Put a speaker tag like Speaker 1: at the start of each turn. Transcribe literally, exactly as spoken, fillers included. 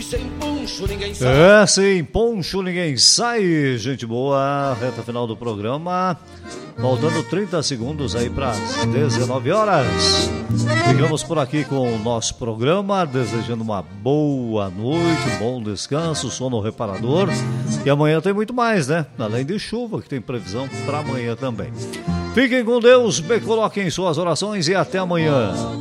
Speaker 1: E sem poncho ninguém sai.
Speaker 2: É, sem poncho ninguém sai. Gente boa, reta final do programa. Faltando trinta segundos aí para as dezenove horas. Ficamos por aqui com o nosso programa, desejando uma boa noite, um bom descanso, sono reparador. E amanhã tem muito mais, né? Além de chuva, que tem previsão para amanhã também. Fiquem com Deus, me coloquem suas orações e até amanhã.